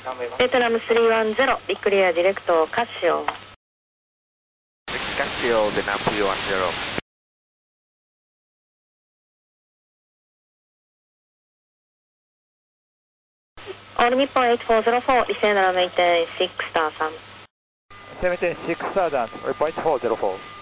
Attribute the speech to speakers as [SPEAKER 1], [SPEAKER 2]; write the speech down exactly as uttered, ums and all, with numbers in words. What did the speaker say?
[SPEAKER 1] ベトナムさんいちゼロ、ビックリアディレクト、カシオ。
[SPEAKER 2] Casio, Vietnam three one zero.
[SPEAKER 1] All Nippon eight four zero four, descend on maintain six star three.
[SPEAKER 3] Maintain six star, report eight four zero four.